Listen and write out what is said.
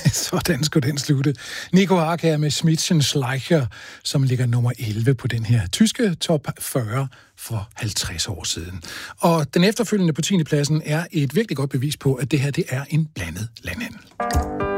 Sådan skulle den slutte. Nico Hack her med Schmidtchen Schleicher, som ligger nummer 11 på den her tyske top 40 for 50 år siden. Og den efterfølgende på 10. pladsen er et virkelig godt bevis på, at det her det er en blandet landhandel.